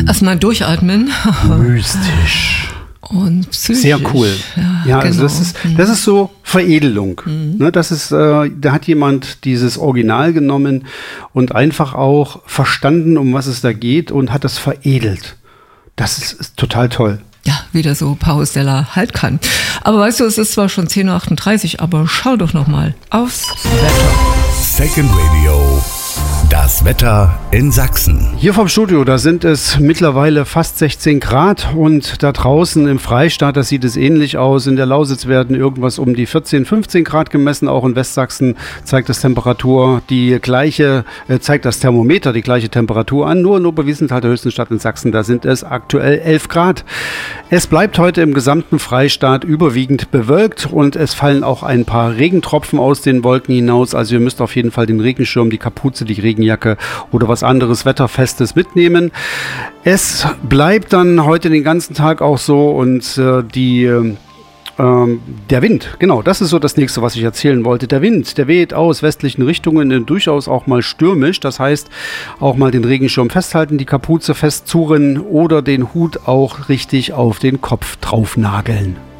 Erstmal durchatmen. Mystisch. Und psychisch. Sehr cool. Ja, genau. also das ist so Veredelung. Ne, da hat jemand dieses Original genommen und einfach auch verstanden, um was es da geht und hat das veredelt. Das ist total toll. Ja, wieder so Pausella halt kann. Aber weißt du, es ist zwar schon 10.38 Uhr, aber schau doch noch mal aufs Wetter. Second Radio. Das Wetter in Sachsen. Hier vom Studio, da sind es mittlerweile fast 16 Grad und da draußen im Freistaat, da sieht es ähnlich aus. In der Lausitz werden irgendwas um die 14, 15 Grad gemessen. Auch in Westsachsen zeigt das Thermometer die gleiche Temperatur an. Nur in Oberwiesenthal, der höchsten Stadt in Sachsen, da sind es aktuell 11 Grad. Es bleibt heute im gesamten Freistaat überwiegend bewölkt und es fallen auch ein paar Regentropfen aus den Wolken hinaus. Also ihr müsst auf jeden Fall den Regenschirm, die Kapuze, die Regenjacke oder was anderes Wetterfestes mitnehmen. Es bleibt dann heute den ganzen Tag auch so und der Wind, genau, das ist so das nächste, was ich erzählen wollte. Der Wind, der weht aus westlichen Richtungen, durchaus auch mal stürmisch. Das heißt, auch mal den Regenschirm festhalten, die Kapuze festzurren oder den Hut auch richtig auf den Kopf draufnageln.